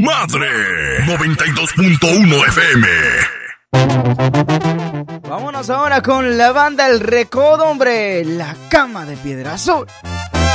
madre. 92.1 FM. Vámonos ahora con la banda El Recodo, hombre. La Cama de Piedra Azul.